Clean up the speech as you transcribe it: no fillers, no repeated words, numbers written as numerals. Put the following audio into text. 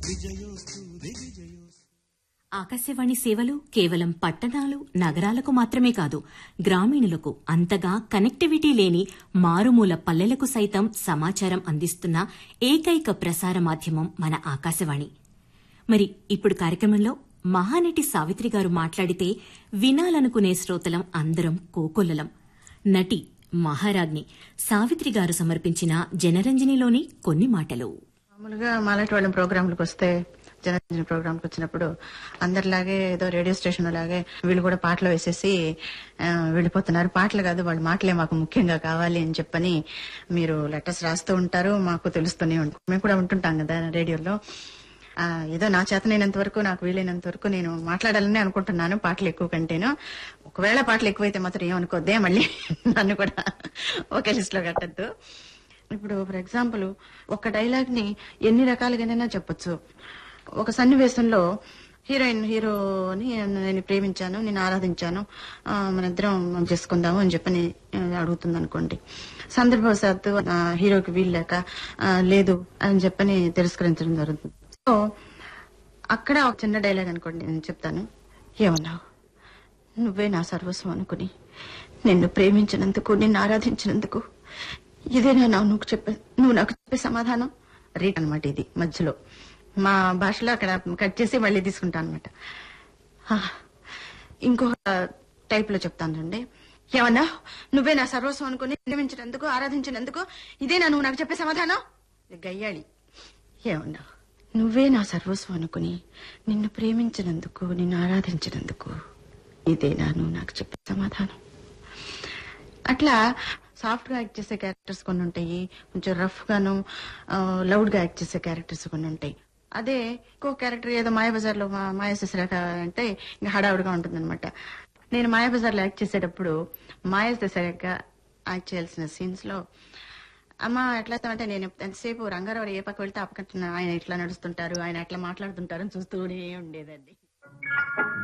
ఆకాశవాణి సేవలు కేవలం పట్టణాలు నగరాలకు మాత్రమే కాదు, గ్రామీణులకు అంతగా కనెక్టివిటీ లేని మారుమూల పల్లెలకు సైతం సమాచారం అందిస్తున్న ఏకైక ప్రసార మాధ్యమం మన ఆకాశవాణి. మరి ఇప్పుడు కార్యక్రమంలో మహానటి సావిత్రి గారు మాట్లాడితే వినాలనుకునే శ్రోతలం అందరం కోకొల్లలం. నటి మహారాజ్ని సావిత్రి గారు సమర్పించిన జనరంజనిలోని కొన్ని మాటలు. మామూలుగా మాలాంటి వాళ్ళ ప్రోగ్రాంలకు వస్తే, జనరంజని ప్రోగ్రాంకి వచ్చినప్పుడు అందరిలాగే ఏదో రేడియో స్టేషన్ లాగే వీళ్ళు కూడా పాటలు వేసేసి వెళ్ళిపోతున్నారు. పాటలు కాదు, వాళ్ళ మాటలే మాకు ముఖ్యంగా కావాలి అని చెప్పని మీరు లెటర్స్ రాస్తూ ఉంటారు, మాకు తెలుస్తూనే ఉంటాం. మేము కూడా ఉంటుంటాం కదా రేడియోలో. ఏదో నా చేతనైనంత వరకు, నాకు వీలైనంత వరకు నేను మాట్లాడాలని అనుకుంటున్నాను, పాటలు ఎక్కువ కంటేను. ఒకవేళ పాటలు ఎక్కువైతే మాత్రం ఏమనుకోద్దే, మళ్ళీ నన్ను కూడా ఒకే లిస్ట్ లో కట్టద్దు. ఇప్పుడు ఫర్ ఎగ్జాంపుల్ ఒక డైలాగ్ ని ఎన్ని రకాలుగానైనా చెప్పొచ్చు. ఒక సన్నివేశంలో హీరోని నేను ప్రేమించాను, నేను ఆరాధించాను, మన ఇద్దరం చేసుకుందాము అని చెప్పని అడుగుతుంది అనుకోండి. సందర్భవశాత్తు హీరోకి వీలు లేక లేదు అని చెప్పని తిరస్కరించడం జరుగుతుంది. సో అక్కడ ఒక చిన్న డైలాగ్ అనుకోండి, నేను చెప్తాను. ఏమన్నావు? నువ్వే నా సర్వస్వం అనుకుని నిన్ను ప్రేమించినందుకు, నిన్ను ఆరాధించినందుకు ఇదేనా నువ్వు నాకు చెప్పే సమాధానం? రీట్ అనమాట ఇది. మధ్యలో మా భాషలో అక్కడ కట్ చేసి మళ్ళీ తీసుకుంటా అనమాట. ఇంకొక టైప్ లో చెప్తానండి. ఏమన్నా? నువ్వే నా సర్వస్వం అనుకుని ప్రేమించినందుకు, ఆరాధించినందుకు ఇదేనా నువ్వు నాకు చెప్పే సమాధానం? గయ్యాళి. ఏమన్నా? నువ్వే నా సర్వస్వం అనుకుని నిన్ను ప్రేమించినందుకు, నిన్ను ఆరాధించినందుకు ఇదేనా నువ్వు నాకు చెప్పే సమాధానం? అట్లా సాఫ్ట్ గా యాక్ట్ చేసే క్యారెక్టర్స్ కొన్ని ఉంటాయి, కొంచెం రఫ్ గాను లౌడ్ గా యాక్ట్ చేసే క్యారెక్టర్స్ కొన్ని ఉంటాయి. అదే ఇంకో క్యారెక్టర్ ఏదో మాయాబజార్ లో మాయాశశిరేఖ అంటే ఇంకా హడావుడిగా ఉంటుంది అనమాట. నేను మాయాబజార్ లో యాక్ట్ చేసేటప్పుడు మాయాశశిరేఖ యాక్ట్ చేయాల్సిన సీన్స్ లో అమ్మ ఎట్లా అంటే నేను ఎంతసేపు రంగారావు ఏ పక్క వెళ్తే ఆ పక్క ఆయన ఇట్లా నడుస్తుంటారు, ఆయన ఎట్లా మాట్లాడుతుంటారు అని చూస్తూనే ఉండేదండి.